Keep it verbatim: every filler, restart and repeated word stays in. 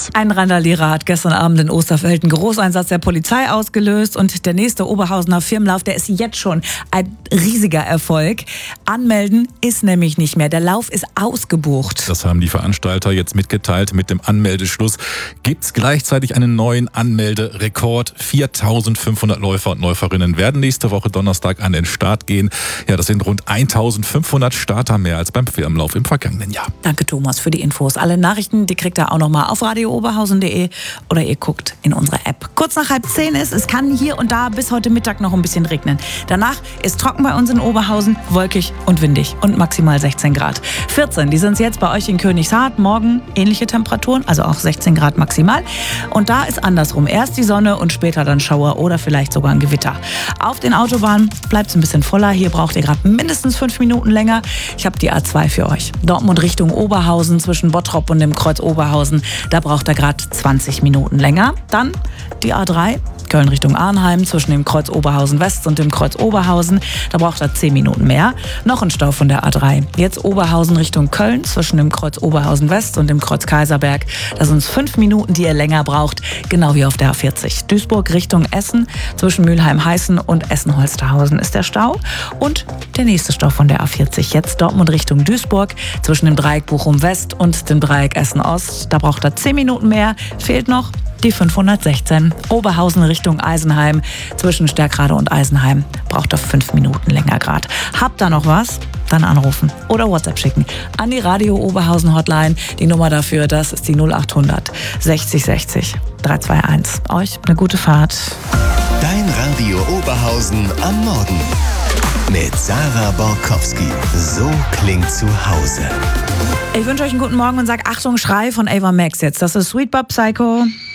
Ein Randalierer hat gestern Abend in Osterfeld einen Großeinsatz der Polizei ausgelöst und der nächste Oberhausener Firmenlauf, der ist jetzt schon ein riesiger Erfolg. Anmelden ist nämlich nicht mehr. Der Lauf ist ausgebucht. Das haben die Veranstalter jetzt mitgeteilt. Mit dem Anmeldeschluss gibt es gleichzeitig einen neuen Anmelderekord. viertausendfünfhundert Läufer und Läuferinnen werden nächste Woche Donnerstag an den Start gehen. Ja, das sind rund eintausendfünfhundert Starter mehr als beim Firmenlauf im vergangenen Jahr. Danke, Thomas, für die Infos. Alle Nachrichten, die kriegt ihr auch nochmal auf radio oberhausen punkt de oder ihr guckt in unsere App. Kurz nach halb zehn ist, es kann hier und da bis heute Mittag noch ein bisschen regnen. Danach ist trocken bei uns in Oberhausen, wolkig und windig und maximal sechzehn Grad. vierzehn, die sind es jetzt bei euch in Königshardt. Morgen ähnliche Temperaturen, also auch sechzehn Grad maximal. Und da ist andersrum. Erst die Sonne und später dann Schauer oder vielleicht sogar ein Gewitter. Auf den Autobahnen bleibt es ein bisschen voller. Hier braucht ihr gerade mindestens fünf Minuten länger. Ich habe die A zwei für euch. Dortmund Richtung Oberhausen zwischen Bottrop und dem Kreuz Oberhausen. Da braucht ihr gerade zwanzig Minuten länger. Dann die A drei. Köln Richtung Arnheim zwischen dem Kreuz Oberhausen West und dem Kreuz Oberhausen. Da braucht er zehn Minuten mehr. Noch ein Stau von der A drei. Jetzt Oberhausen Richtung Köln zwischen dem Kreuz Oberhausen West und dem Kreuz Kaiserberg. Da sind es fünf Minuten, die ihr länger braucht. Genau wie auf der A vierzig. Duisburg Richtung Essen zwischen Mülheim-Heißen und Essen-Holsterhausen ist der Stau. Und der nächste Stau von der A vierzig. Jetzt Dortmund Richtung Duisburg zwischen dem Dreieck Bochum West und dem Dreieck Essen Ost. Da braucht er zehn Minuten mehr. Fehlt noch die fünfhundertsechzehn. Oberhausen Richtung Eisenheim zwischen Stärkrade und Eisenheim braucht er fünf Minuten länger grad. Habt da noch was? Dann anrufen oder WhatsApp schicken an die Radio Oberhausen Hotline. Die Nummer dafür, das ist die null achthundert sechzig sechzig dreihunderteinundzwanzig. Euch eine gute Fahrt. Dein Radio Oberhausen am Morgen mit Sarah Borkowski. So klingt zu Hause. Ich wünsche euch einen guten Morgen und sag Achtung, Schrei von Ava Max jetzt. Das ist Sweet Bob Psycho.